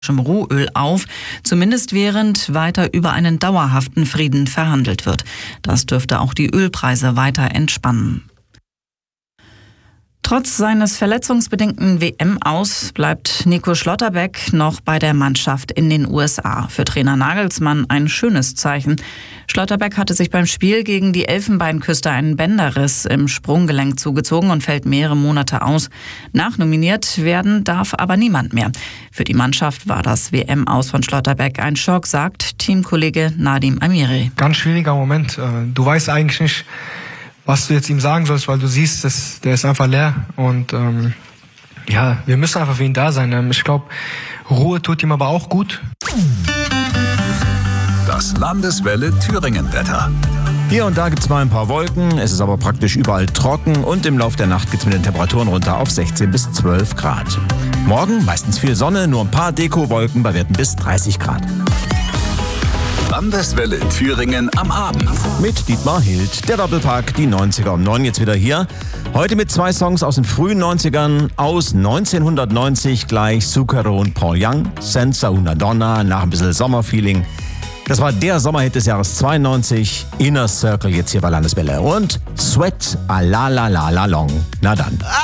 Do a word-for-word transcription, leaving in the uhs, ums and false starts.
Rohöl auf, zumindest während weiter über einen dauerhaften Frieden verhandelt wird. Das dürfte auch die Ölpreise weiter entspannen. Trotz seines verletzungsbedingten W M-Aus bleibt Nico Schlotterbeck noch bei der Mannschaft in den U S A. Für Trainer Nagelsmann ein schönes Zeichen. Schlotterbeck hatte sich beim Spiel gegen die Elfenbeinküste einen Bänderriss im Sprunggelenk zugezogen und fällt mehrere Monate aus. Nachnominiert werden darf aber niemand mehr. Für die Mannschaft war das W M-Aus von Schlotterbeck ein Schock, sagt Teamkollege Nadim Amiri. Ganz schwieriger Moment. Du weißt eigentlich nicht, was du jetzt ihm sagen sollst, weil du siehst, dass der ist einfach leer. Und ähm, ja, wir müssen einfach für ihn da sein. Ich glaube, Ruhe tut ihm aber auch gut. Das Landeswelle Thüringen-Wetter. Hier und da gibt es mal ein paar Wolken, es ist aber praktisch überall trocken und im Laufe der Nacht geht es mit den Temperaturen runter auf sechzehn bis zwölf Grad. Morgen meistens viel Sonne, nur ein paar Dekowolken bei Werten bis dreißig Grad. Landeswelle Thüringen am Abend. Mit Dietmar Hild, der Doppelpack, die neunziger um neun jetzt wieder hier. Heute mit zwei Songs aus den frühen neunzigern. Aus neunzehnhundertneunzig gleich Zucchero und Paul Young, Senza una Donna, nach ein bisschen Sommerfeeling. Das war der Sommerhit des Jahres zweiundneunzig. Inner Circle jetzt hier bei Landeswelle. Und Sweat a la la la la long. Na dann.